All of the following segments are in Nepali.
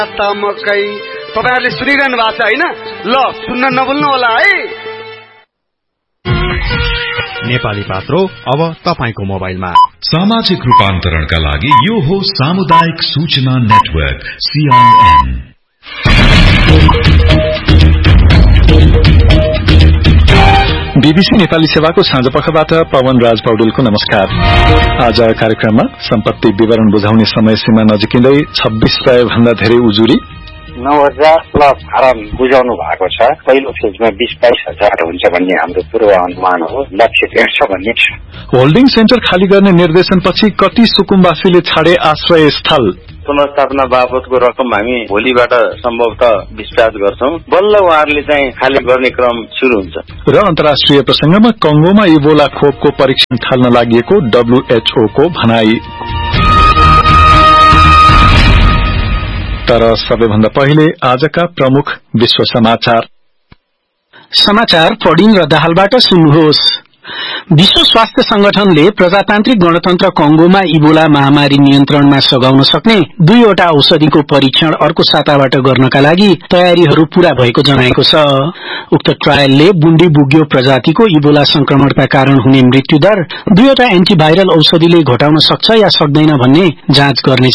मकै तपाईहरुले सुनिरहनु भएको छ हैन? ल सुन्न नभुल्नु होला है। नेपाली पात्रो अब तपाईको मोबाइलमा। सामाजिक रूपान्तरणका लागि यो हो सामुदायिक सूचना नेटवर्क CIN। बीबीसी नेपाली सेवाको साँझपखबाट पवन राज पौडेलको नमस्कार। आज कार्यक्रममा सम्पत्ति विवरण बुझाउने समय सीमा नजिकिँदै 26 सय भन्दा धेरै उजुरी, 9,000 प्लस फारम बुझाउनु भएको छ। पहिलो फेजमा 20-22 हजार हुन्छ भन्ने हाम्रो पूर्वानुमान हो। लक्ष्य 150 भन्ने छ। होल्डिङ सेन्टर खाली गर्ने निर्देशनपछि कति सुकुम्बासीले छाडे आश्रय स्थल? पुनर्स्थापना बापतको रकम हामी भोलिबाट सम्भवतः डिस्चार्ज गर्छौं। बल्ल उहाँहरूले चाहिँ खाली गर्ने क्रम सुरु हुन्छ। र अन्तर्राष्ट्रिय प्रसंगमा कंगोमा इबोला खोपको परीक्षण थाल्न लागेको WHO को भनाई। तर सबैभन्दा पहिले आजका प्रमुख विश्व समाचार पढिन र दाहालबाट सुन्नुहोस्। विश्व स्वास्थ्य संगठनले प्रजातान्त्रिक गणतन्त्र कंगोमा इबोला महामारी नियन्त्रणमा सघाउन सक्ने 2वटा औषधिको परीक्षण अर्को साताबाट गर्नका लागि तयारीहरू पूरा भएको जनाएको छ। उक्त ट्रायलले बुन्डीबुग्यो प्रजातिको इबोला संक्रमणका कारण हुने मृत्युदर 2वटा एन्टिभाइरल औषधिले घटाउन सक्छ या सक्दैन भन्ने जाँच गर्नेछ।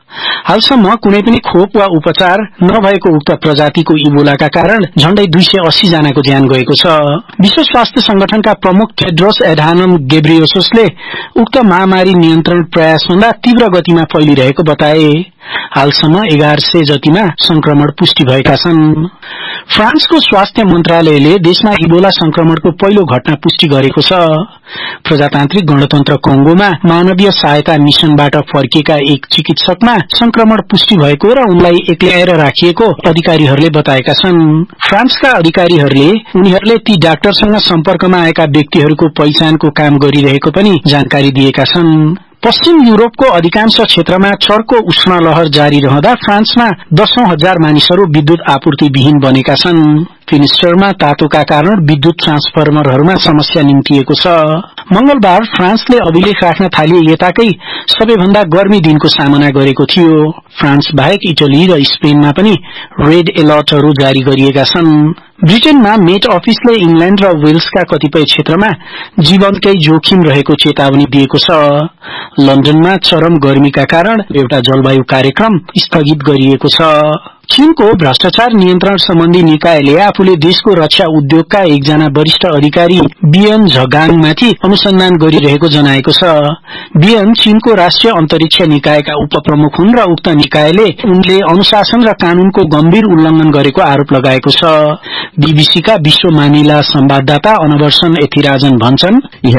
हालसम्म कुनै पनि खोप वा उपचार नभएको उक्त प्रजातिको इबोलाका कारण झण्डै 280 जनाको ज्यान गएको छ। विश्व स्वास्थ्य संगठनका प्रमुख टेड्रोस एडानम गेब्रियोससले उक्त महामारी नियन्त्रण प्रयासभन्दा तीव्र गतिमा फैलिरहेको बताए। हालसम्म 1100 जतिमा संक्रमण पुष्टि भएका छन्। फ्रान्सको स्वास्थ्य मन्त्रालयले देशमा इबोला संक्रमणको पहिलो घटना पुष्टि गरेको छ। प्रजातान्त्रिक गणतन्त्र कंगोमा मानवीय सहायता मिशनबाट फर्किएका एक चिकित्सकमा संक्रमण पुष्टि भएको र उनलाई एक्ल्याएर राखिएको अधिकारीहरूले बताएका छन्। फ्रान्सका अधिकारीहरूले उनीहरूले ती डाक्टरसँग सम्पर्कमा आएका व्यक्तिहरूको पहिचानको काम गरिरहेको पनि जानकारी दिएका छन्। पश्चिम युरोपको अधिकांश क्षेत्रमा चर्को उष्ण लहर जारी रहँदा फ्रान्समा 10,000 मानिसहरू विद्युत आपूर्ति विहीन बनेका छन्। फिनिस्टरमा तातोका कारण विद्युत ट्रान्सफर्मरहरूमा समस्या निम्तिएको छ। मंगलबार फ्रान्सले अभिलेख राख्न थालिए यताकै सबैभन्दा गर्मी दिनको सामना गरेको थियो। फ्रान्स बाहेक इटली र स्पेनमा पनि रेड अलर्टहरू जारी गरिएका छन्। ब्रिटेनमा मेट अफिसले इंग्ल्याण्ड र वेल्सका कतिपय क्षेत्रमा जीवनकै जोखिम रहेको चेतावनी दिएको छ। लन्डनमा चरम गर्मीका कारण एउटा जलवायु कार्यक्रम स्थगित गरिएको छ। चीनको भ्रष्टाचार नियन्त्रण सम्बन्धी निकायले आफूले देशको रक्षा उद्योगका एकजना वरिष्ठ अधिकारी बियन झगाङमाथि अनुसन्धान गरिरहेको जनाएको छ। बियन चीनको राष्ट्रिय अन्तरिक्ष निकायका उपप्रमुख हुन् र उक्त निकायले उनले अनुशासन र कानूनको गम्भीर उल्लंघन गरेको आरोप लगाएको छ। बीबीसीका विश्व मामिला संवाददाता अनवर्सन एथिराजन भन्छन्,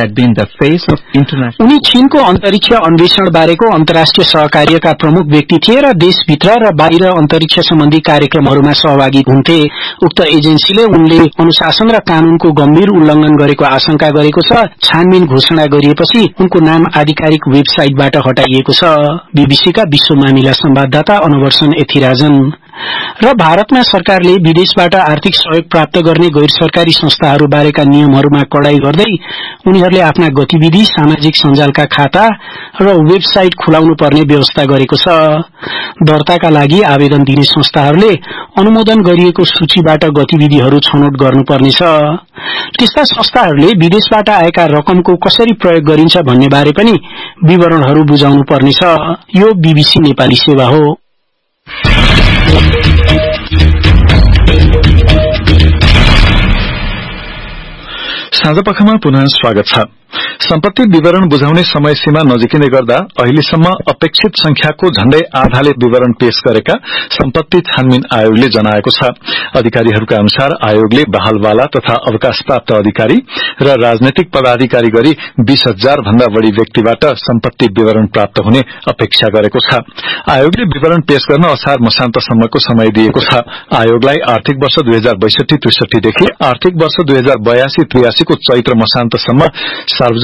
उनी चीनको अन्तरिक्ष अन्वेषण बारेको अन्तर्राष्ट्रिय सहकार्यका प्रमुख व्यक्ति थिए र देशभित्र र बाहिर अन्तरिक्ष सम्बन्धी कार्यक्रमहरूमा सहभागी हुन्थे। उक्त एजेन्सीले उनले अनुशासन र कानूनको गम्भीर उल्लंघन गरेको आशंका गरेको छ। छानबिन घोषणा गरिएपछि उनको नाम आधिकारिक वेबसाइटबाट हटाइएको छ। बीबीसीका विश्व मामिला संवाददाता अनवर्सन एथिराजन। र भारतमा सरकारले विदेशबाट आर्थिक सहयोग प्राप्त गर्ने गैर सरकारी संस्थाहरू बारेका नियमहरूमा कडाई गर्दै उनीहरूले आफ्ना गतिविधि, सामाजिक सञ्जालका खाता र वेबसाइट खुलाउनु पर्ने व्यवस्था गरेको छ। दर्ताका लागि आवेदन दिने संस्थाहरूले अनुमोदन गरिएको सूचीबाट गतिविधिहरू छनौट गर्नुपर्नेछ। त्यस्ता संस्थाहरूले विदेशबाट आएका रकमको कसरी प्रयोग गरिन्छ भन्ने बारे पनि विवरणहरू बुझाउनु पर्नेछ। यो बीबीसी नेपाली सेवा हो। साँझपखमा पुनः स्वागत छ। सम्पत्ति विवरण बुझाउने समय सीमा नजिकिँदै गर्दा अहिलेसम्म अपेक्षित संख्याको झण्डै आधाले विवरण पेश गरेका सम्पत्ति छानबिन आयोगले जनाएको छ। अधिकारीहरूका अनुसार आयोगले बहालवाला तथा अवकाशप्राप्त अधिकारी र राजनैतिक पदाधिकारी गरी 20,000 भन्दा बढ़ी व्यक्तिबाट सम्पत्ति विवरण प्राप्त हुने अपेक्षा गरेको छ। आयोगले विवरण पेश गर्न असार मसान्तसम्मको समय दिएको छ। आयोगलाई आर्थिक वर्ष 2062-63 देखि आर्थिक वर्ष 2082-83 को चैत्र मसान्तसम्म सार्वजनिक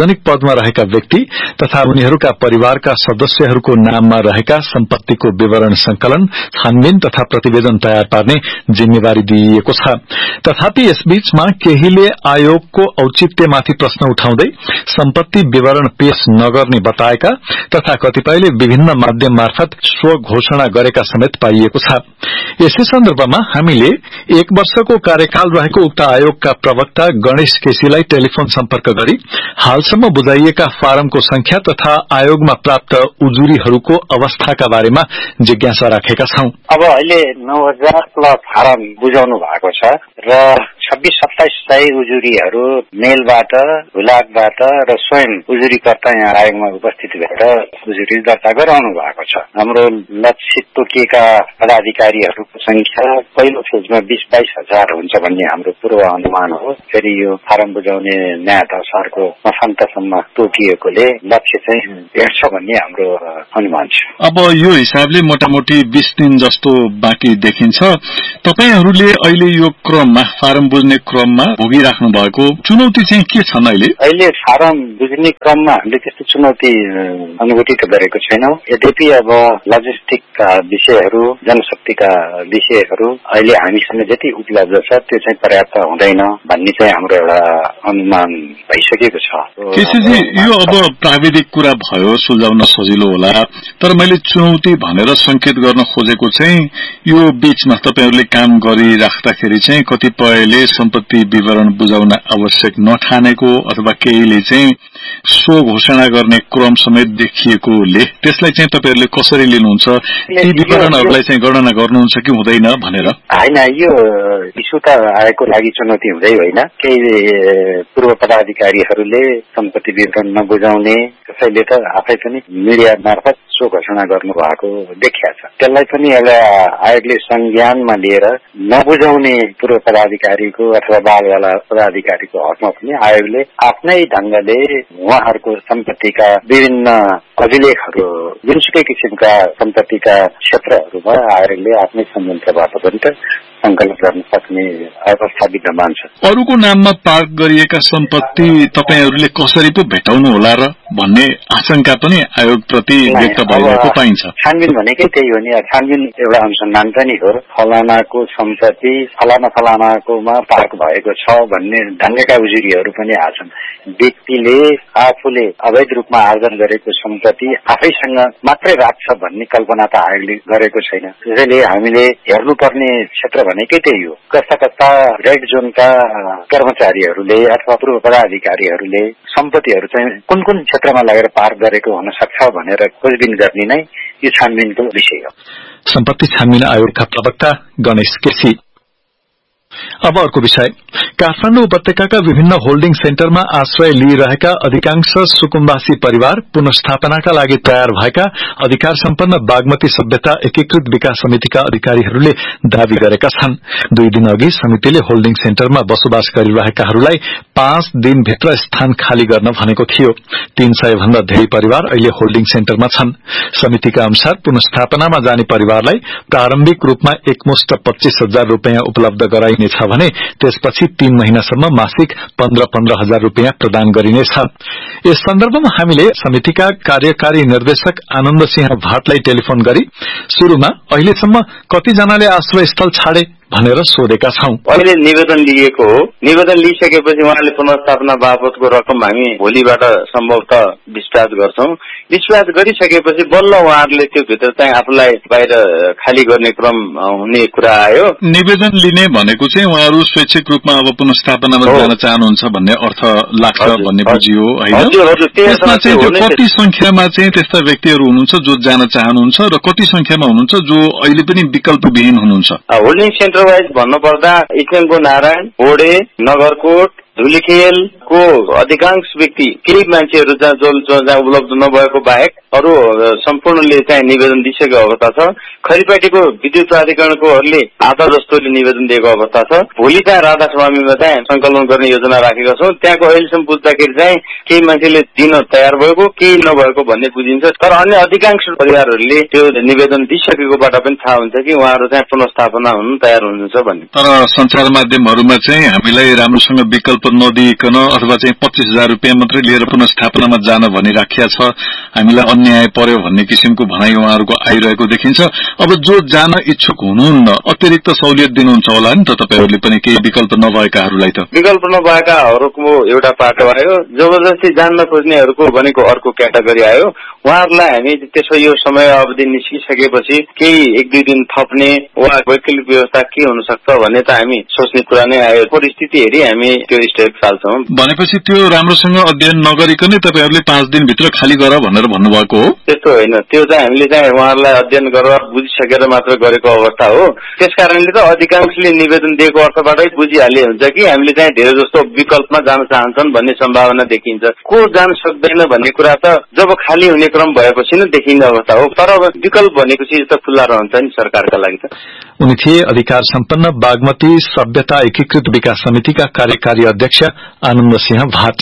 सार्वजनिक पदमा रहेका व्यक्ति तथा उनीहरूका परिवारका सदस्यहरूको नाममा रहेका सम्पत्तिको विवरण संकलन, छानबिन तथा प्रतिवेदन तयार पार्ने जिम्मेवारी दिइएको छ। तथापि यसबीचमा केहीले आयोगको औचित्यमाथि प्रश्न उठाउँदै सम्पत्ति विवरण पेश नगर्ने बताएका तथा कतिपयले विभिन्न माध्यम मार्फत स्व घोषणा गरेका समेत पाइएको छ। यसै सन्दर्भमा हामीले 1 वर्षको कार्यकाल रहेको उक्त आयोगका प्रवक्ता गणेश केसीलाई टेलिफोन सम्पर्क गरी हालसम्म बुझाइएका फारमको संख्या तथा आयोगमा प्राप्त उजुरीहरूको अवस्थाका बारेमा जिज्ञासा राखेका छौं। अब अहिले 9000 प्लस फारम बुझाउनु भएको छ र 26-27 सय उजुरीहरू मेलबाट, हुलाकबाट र स्वयं उजुरीकर्ता यहाँ आयोगमा उपस्थित भएर उजुरी दर्ता गराउनु भएको छ। हाम्रो लक्षित तोकिएका पदाधिकारीहरूको संख्या पहिलो फेजमा 20-22 हजार हुन्छ भन्ने हाम्रो पूर्व अनुमान हो। फेरि यो फारम बुझाउने न्याय सरकारको मसान्तसम्म तोकिएकोले लक्ष्य चाहिँ 150 भन्ने हाम्रो अनुमान छ। अब यो हिसाबले मोटामोटी 20 दिन जस्तो बाँकी देखिन्छ। तपाईहरूले अहिले यो क्रममा फारम बुझ्ने क्रममा भोगिराख्नु भएको चुनौती चाहिँ के छन्? अहिले फारम बुझ्ने क्रममा हामीले त्यस्तो चुनौती अनुभूति त गरेको छैनौं। यद्यपि अब लजिस्टिकका विषयहरू, जनशक्तिका विषयहरू अहिले हामीसँग जति उपलब्ध छ त्यो चाहिँ पर्याप्त हुँदैन भन्ने चाहिँ हाम्रो एउटा अनुमान भइसकेको छ। केसीजी, यो अब प्राविधिक कुरा भयो, सुल्झाउन सजिलो होला, तर मैले चुनौती भनेर संकेत गर्न खोजेको चाहिँ यो बीचमा तपाईहरूले काम गरिराख्दाखेरि चाहिँ कतिपयले सम्पत्ति विवरण बुझाउन आवश्यक नठानेको अथवा केहीले चाहिँ स्व घोषणा गर्ने क्रम समेत देखिएकोले त्यसलाई चाहिँ तपाईहरूले कसरी लिनुहुन्छ? ती विवरणहरूलाई चाहिँ गणना गर्नुहुन्छ कि हुँदैन भनेर? होइन, यो इस्यु त आएको लागि चुनौती हुँदै होइन। केही पूर्व पदाधिकारीहरूले सम्पत्ति विवरण नबुझाउने, कसैले त आफै पनि मिडिया मार्फत स्व घोषणा गर्नु भएको देखिया छ। त्यसलाई पनि एउटा आयोगले संज्ञानमा लिएर नबुझाउने पूर्व पदाधिकारीको अथवा बालवाला पदाधिकारीको हकमा पनि आयोगले आफ्नै ढंगले उहाँहरूको सम्पत्तिका विभिन्न अभिलेखहरू, जुनसुकै किसिमका सम्पत्तिका क्षेत्रहरूमा आयोगले आफ्नै संयन्त्रबाट पनि त संकलन गर्न सक्ने अवस्था विद्यमान छ। अरूको नाममा पार्क गरिएका सम्पत्ति तपाईहरूले कसरी पो भेटाउनु होला र भन्ने आशंका पनि आयोगप्रति व्यक्त भइरहेको पाइन्छ। छानबिन भनेकै त्यही हो नि। छानबिन एउटा अनुसन्धान पनि हो। फलानाको सम्पत्ति फलानाकोमा पार्क भएको छ भन्ने ढंगका उजुरीहरू पनि आछन्। व्यक्तिले आफूले अवैध रूपमा आर्जन गरेको सम्पत्ति आफैसँग मात्रै राख्छ भन्ने कल्पना त आयोगले गरेको छैन। त्यसैले हामीले हेर्नुपर्ने क्षेत्र भनेकै त्यही हो। कस्ता कस्ता रेड जोनका कर्मचारीहरूले अथवा पूर्व पदाधिकारीहरूले सम्पत्तिहरू चाहिँ कुन कुन क्षेत्रमा लगेर पार्क गरेको हुन सक्छ भनेर खोजबिन गर्ने नै यो छानबिनको विषय हो। सम्पत्ति छानबिन आयोगका प्रवक्ता गणेश केसी। अब अर्को विषय, काठमाडौँ उपत्यकाका विभिन्न होल्डिङ सेन्टरमा आश्रय लिइरहेका अधिकांश सुकुम्बासी परिवार पुनस्थापनाका लागि तयार भएका अधिकार सम्पन्न बागमती सभ्यता एकीकृत विकास समितिका अधिकारीहरूले दावी गरेका छन्। 2 दिन अघि समितिले होल्डिङ सेन्टरमा बसोबास गरिरहेकाहरूलाई 5 दिनभित्र स्थान खाली गर्न भनेको थियो। 300 भन्दा धेरै परिवार अहिले होल्डिङ सेन्टरमा छन्। समितिका अनुसार पुनस्थापनामा जाने परिवारलाई प्रारम्भिक रूपमा एकमुष्ट 25,000 रूपियाँ उपलब्ध गराइनेछ भने त्यसपछि 3 महिनासम्म मासिक 15-15 हजार रूपियाँ प्रदान गरिनेछ। यस सन्दर्भमा हामीले समितिका कार्यकारी निर्देशक आनन्द सिंह भाटलाई टेलिफोन गरी शुरूमा अहिलेसम्म कतिजनाले आश्रय स्थल छाडे भनेर सोधेका छौं। अहिले निवेदन लिएको हो। निवेदन लिइसकेपछि उहाँले पुनर्स्थापना बापतको रकम हामी भोलिबाट सम्भवतः डिस्चार्ज गर्छौं। डिस्चार्ज गरिसकेपछि बल्ल उहाँहरूले त्यो भित्र चाहिँ आफूलाई बाहिर खाली गर्ने क्रम हुने कुरा आयो। निवेदन लिने भनेको चाहिँ उहाँहरू स्वैच्छिक रूपमा अब पुनर्स्थापनामा जान चाहनुहुन्छ भन्ने अर्थ लाग्छ भन्ने बुझियो होइन? त्यसमा चाहिँ त्यो कति संख्यामा चाहिँ त्यस्ता व्यक्तिहरू हुनुहुन्छ जो जान चाहनुहुन्छ र कति संख्यामा हुनुहुन्छ जो अहिले पनि विकल्पविहीन हुनुहुन्छ? होल्डिङ सेन्टर वाइज भन्नुपर्दा इक्लेमको नारायण, बोडे, नगरकोट, धुलीखेलको अधिकांश व्यक्ति, केही मान्छेहरू जहाँ उपलब्ध नभएको बाहेक अरू सम्पूर्णले चाहिँ निवेदन दिइसकेको अवस्था छ। खरिपाटीको विद्युत प्राधिकरणकोहरूले आधा जस्तोले निवेदन दिएको अवस्था छ। भोलि चाहिँ राधास्वामीमा चाहिँ संकलन गर्ने योजना राखेका छौं। त्यहाँको अहिलेसम्म बुझ्दाखेरि चाहिँ केही मान्छेले दिन तयार भएको, केही नभएको भन्ने बुझिन्छ। तर अन्य अधिकांश परिवारहरूले त्यो निवेदन दिइसकेकोबाट पनि थाहा हुन्छ कि उहाँहरू चाहिँ पुनर्स्थापना हुन तयार हुनुहुन्छ भन्ने। तर सञ्चार माध्यमहरूमा चाहिँ हामीलाई राम्रोसँग विकल्प विकल्प नदिइकन अथवा चाहिँ 25,000 रुपियाँ मात्रै लिएर पुनर्स्थापनामा जान भनिराखिया छ, हामीलाई अन्याय पर्यो भन्ने किसिमको भनाइ उहाँहरूको आइरहेको देखिन्छ। अब जो जान इच्छुक हुनुहुन्न अतिरिक्त सहुलियत दिनुहुन्छ होला नि त तपाईहरूले पनि, केही विकल्प नभएकाहरूलाई त? विकल्प नभएकाहरूको एउटा पाटो आयो, जबरजस्ती जान्न खोज्नेहरूको भनेको अर्को क्याटेगोरी आयो। उहाँहरूलाई हामी त्यसो यो समय अवधि निस्किसकेपछि केही 1-2 दिन थप्ने वा वैकल्पिक व्यवस्था के हुन सक्छ भन्ने त हामी सोच्ने कुरा नै आयो। परिस्थिति हेरी हामी त्यो स्टेप चाल्छौँ। भनेपछि त्यो राम्रोसँग अध्ययन नगरिकनै तपाईहरूले 5 दिनभित्र खाली गर भनेर भन्नुभएको हो? त्यस्तो होइन, त्यो चाहिँ हामीले चाहिँ उहाँहरूलाई अध्ययन गरेर बुझिसकेर मात्र गरेको अवस्था हो। त्यसकारणले त अधिकांशले निवेदन दिएको अर्थबाटै बुझिहाले हुन्छ कि हामीले चाहिँ धेरै जस्तो विकल्पमा जान चाहन्छन् भन्ने सम्भावना देखिन्छ। को जान सक्दैन भन्ने कुरा त जब खाली हुने क्रम भएपछि नै देखिने अवस्था हो। तर विकल्प भनेको चिज त खुल्ला रहन्छ नि सरकारका लागि त। उनी थिए अधिकार सम्पन्न बागमती सभ्यता एकीकृत विकास समितिका कार्यकारी अध्यक्ष आनन्द सिंह भाट।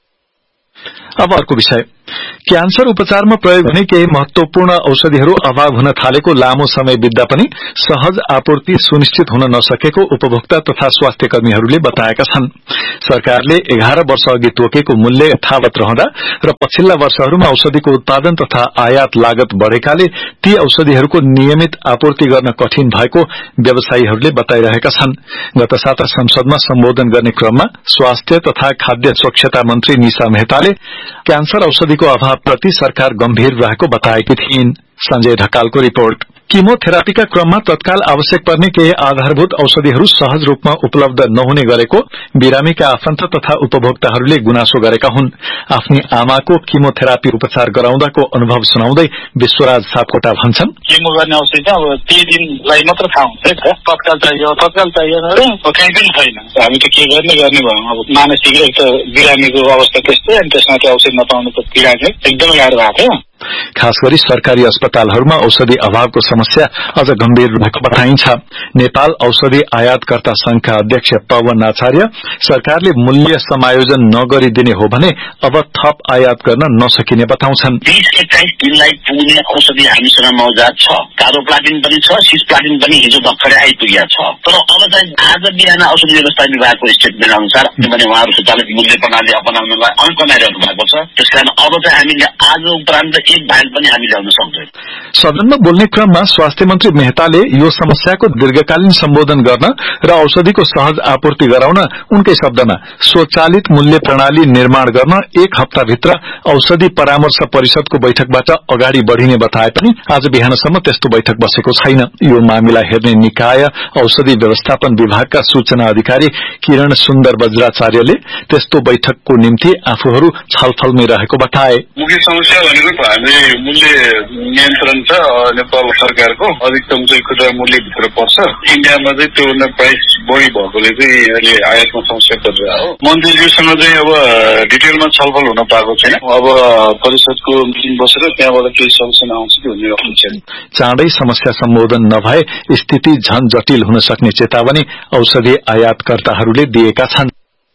अब अर्को विषय, क्यान्सर उपचारमा प्रयोग हुने केही महत्वपूर्ण औषधिहरू अभाव हुन थालेको लामो समय बित्दा पनि सहज आपूर्ति सुनिश्चित हुन नसकेको उपभोक्ता तथा स्वास्थ्य कर्मीहरूले बताएका छन्। सरकारले 11 वर्ष अघि तोकेको मूल्य यथावत रहँदा र पछिल्ला वर्षहरूमा औषधिको उत्पादन तथा आयात लागत बढ़ेकाले ती औषधिहरूको नियमित आपूर्ति गर्न कठिन भएको व्यवसायीहरूले बताइरहेका छन्। गत साता संसदमा सम्बोधन गर्ने क्रममा स्वास्थ्य तथा खाद्य सुरक्षता मन्त्री निशा मेहताले क्यान्सर औषधिको अभावप्रति सरकार गम्भीर रहेको बताएकी थिइन्। संजय ढकालको रिपोर्ट। किमोथेरापीका क्रममा तत्काल आवश्यक पर्ने केही आधारभूत औषधिहरू सहज रूपमा उपलब्ध नहुने गरेको बिरामीका आफन्त तथा उपभोक्ताहरूले गुनासो गरेका हुन्। आफ्नी आमाको किमोथेरापी उपचार गराउँदाको अनुभव सुनाउँदै विश्वराज सापकोटा भन्छन्, किमो गर्ने औषधि त अब 3 दिनलाई मात्र थाहा हुन्छ नि त, तत्काल चाहियो भने कहीँ पनि छैन। हामी त के गर्ने भयौँ। अब मानसिक एक त बिरामीको अवस्था त्यस्तै, अनि त्यसमा त्यो औषधि नपाउनु त पीडा एकदमै गाह्रो भएको थियो। खास गरी सरकारी अस्पतालहरूमा औषधि अभावको समस्या अझ गम्भीर रहेको बताइन्छ। नेपाल औषधि आयातकर्ता संघका अध्यक्ष पवन आचार्य सरकारले मूल्य समायोजन नगरिदिने हो भने अब थप आयात गर्न नसकिने बताउँछन्। 20-21 दिनलाई पुग्ने औषधि हामीसँग मौजात छ। कार्बोप्लाटिन पनि छ, सिस्प्लाटिन पनि हिजो भर्खरै आइपुगेको छ। तर अब चाहिँ आज बिहान औषधि व्यवस्था विभागको स्टेटमेन्ट अनुसार किनभने उहाँहरू सञ्चालित मूल्य प्रणाली अपनाउनलाई अन्कनाइरहनु भएको छ। त्यसकारण अब चाहिँ हामीले आज उपरान्त एक भाग पनि हामी ल्याउन सक्दैनौँ। सदनमा बोल्ने क्रममा स्वास्थ्य मन्त्री मेहताले यो समस्याको दीर्घकालीन सम्बोधन गर्न र औषधिको सहज आपूर्ति गराउन उनकै शब्दमा स्वचालित मूल्य प्रणाली निर्माण गर्न 1 हप्ताभित्र औषधि परामर्श परिषदको बैठकबाट अगाडि बढ़िने बताए पनि आज बिहानसम्म त्यस्तो बैठक बसेको छैन। यो मामिला हेर्ने निकाय औषधि व्यवस्थापन विभागका सूचना अधिकारी किरण सुन्दर वज्राचार्यले त्यस्तो बैठकको निम्ति आफूहरू छलफलमै रहेको बताए। मुख्य समस्या भनेको हामी मूल्य नियन्त्रण छ नेपाल सरकारको, अधिकतम चाहिँ खुद्रा मूल्यभित्र पर्छ। इन्डियामा चाहिँ त्यो प्राइस बढी भएकोले चाहिँ अहिले आयातमा समस्या परिरहेको हो। मन्त्रीज्यूसँग चाहिँ अब डिटेलमा छलफल हुन पाएको छैन। अब परिषदको मिटिङ बसेर त्यहाँबाट केही सल्युसन आउँछ कि भन्ने अपेक्षा छ। चाँडै समस्या सम्बोधन नभए स्थिति झन जटिल हुन सक्ने चेतावनी औषधि आयातकर्ताहरूले दिएका छन्।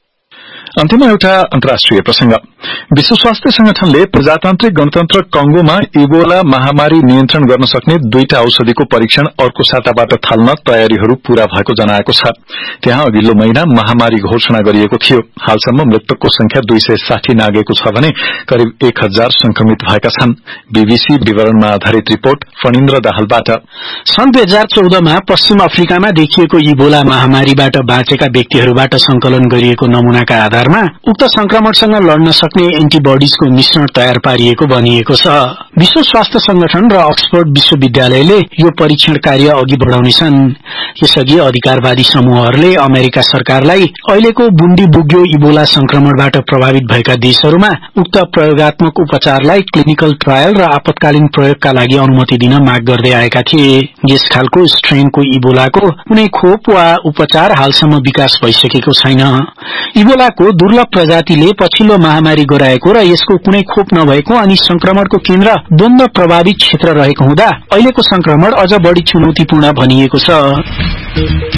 अन्त्यमा एउटा अन्तर्राष्ट्रिय प्रसंग। विश्व स्वास्थ्य संगठनले प्रजातान्त्रिक गणतन्त्र कंगोमा इबोला महामारी नियन्त्रण गर्न सक्ने 2टा औषधिको परीक्षण अर्को साताबाट थाल्न तयारीहरू पूरा भएको जनाएको छ। त्यहाँ अघिल्लो महिना महामारी घोषणा गरिएको थियो। हालसम्म मृतकको संख्या 260 नागेको छ भने करिब 1000 संक्रमित भएका छन्। बीबीसी विवरणमा आधारित रिपोर्ट फणिन्द्र दाहालबाट। सन् 2014 मा पश्चिम अफ्रिकामा देखिएको इबोला महामारीबाट बाँचेका व्यक्तिहरूबाट संकलन गरिएको नमूनाका आधारमा उक्त संक्रमणसँग लड्न सक्ने एन्टिबडीजको मिश्रण तयार पारिएको भनिएको छ। विश्व स्वास्थ्य संगठन र अक्सफोर्ड विश्वविद्यालयले यो परीक्षण कार्य अघि बढ़ाउनेछन्। यसअघि अधिकारवादी समूहहरूले अमेरिका सरकारलाई अहिलेको बुण्डी बुग्यो इबोला संक्रमणबाट प्रभावित भएका देशहरूमा उक्त प्रयोगात्मक उपचारलाई क्लिनिकल ट्रायल र आपतकालीन प्रयोगका लागि अनुमति दिन माग गर्दै आएका थिए। यस खालको स्ट्रेनको इबोलाको कुनै खोप वा उपचार हालसम्म विकास भइसकेको छैन। इबोलाको दुर्लभ प्रजातिले पछिल्लो महामारी गराएको र यसको कुनै खोप नभएको अनि संक्रमणको केन्द्र द्वन्द्व प्रभावित क्षेत्र रहेको हुँदा अहिलेको संक्रमण अझ बढ़ी चुनौतीपूर्ण भनिएको छ।